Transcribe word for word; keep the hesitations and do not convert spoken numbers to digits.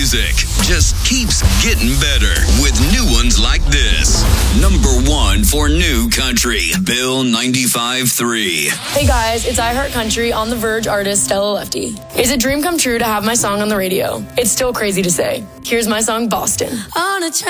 music just keeps getting better with new ones like this. Number one for new country, Bill ninety-five point three. Hey guys, it's iHeart Country on the Verge artist Stella Lefty. It's a dream come true to have my song on the radio. It's still crazy to say. Here's my song, Boston. On a